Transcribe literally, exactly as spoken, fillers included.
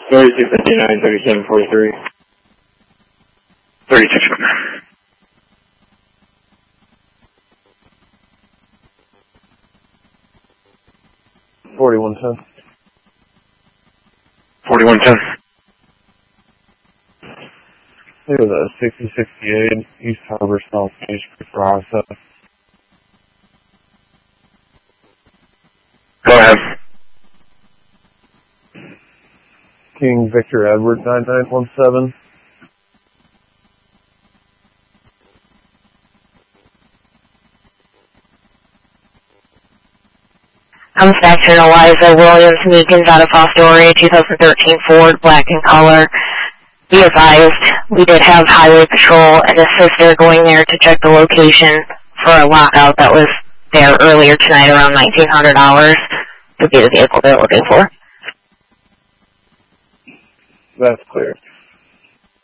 thirty-two fifty-nine, thirty-seven forty-three. thirty-two fifty-nine. forty-one ten. forty-one ten. It was a sixty sixty-eight, East Harbor, South Beach, process. Go ahead. King Victor Edward nine nine one seven. I'm Section Eliza Williams Meekins out of Fostoria, two thousand thirteen Ford, black in color. Be advised, we did have Highway Patrol and a sister going there to check the location for a lockout that was there earlier tonight around nineteen hundred hours to be the vehicle they're looking for. That's clear.